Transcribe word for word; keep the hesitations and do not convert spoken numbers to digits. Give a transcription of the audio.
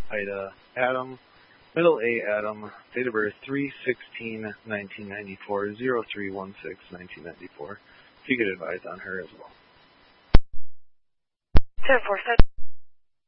Ida Adam, middle A Adam, date of birth three sixteen nineteen ninety-four, zero three one six nineteen ninety-four. If you could advise on her as well. ten four seven.